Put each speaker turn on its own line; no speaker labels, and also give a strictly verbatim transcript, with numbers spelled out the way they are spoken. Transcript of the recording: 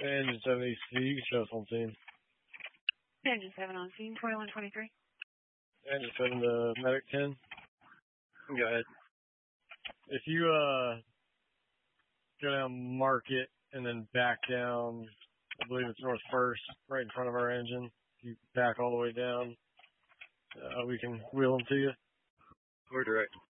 Engine seven E C, you can show us on scene.
Engine seven on scene, twenty-one twenty-three.
Engine seven to medic ten. Go ahead. If you uh go down Market and then back down, I believe it's North First, right in front of our engine. If you back all the way down, uh, we can wheel them to you.
We're direct.